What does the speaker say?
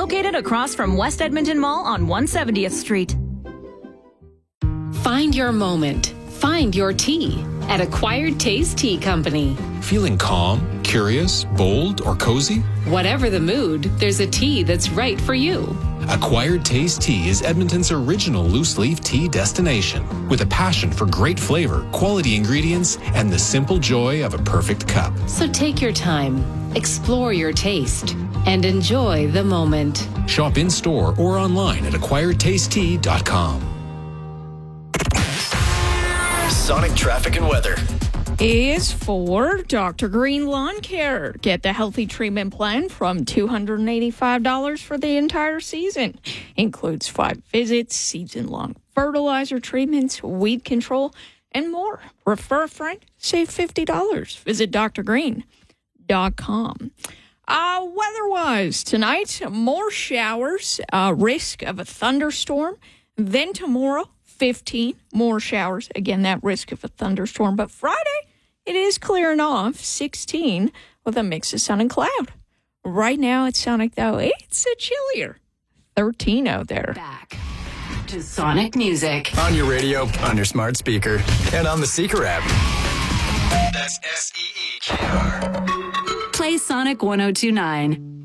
located across from West Edmonton Mall on 170th Street. Find your moment. Find your tea at Acquired Taste Tea Company. Feeling calm, curious, bold, or cozy? Whatever the mood, there's a tea that's right for you. Acquired Taste Tea is Edmonton's original loose-leaf tea destination, with a passion for great flavor, quality ingredients, and the simple joy of a perfect cup. So take your time, explore your taste, and enjoy the moment. Shop in-store or online at acquiredtastetea.com. Sonic traffic and weather is for Dr. Green Lawn Care. Get the healthy treatment plan from $285 for the entire season. Includes 5 visits, season-long fertilizer treatments, weed control, and more. Refer a friend, save $50. Visit drgreen.com. Weather-wise, tonight, more showers, risk of a thunderstorm. Then tomorrow, 15 more showers. Again, that risk of a thunderstorm. But Friday, it is clearing off. 16 with a mix of sun and cloud. Right now at Sonic, though, it's a chillier 13 out there. Back to Sonic Music. on your radio, on your smart speaker, and on the Seeker app. That's SEEKR. Play Sonic 102.9.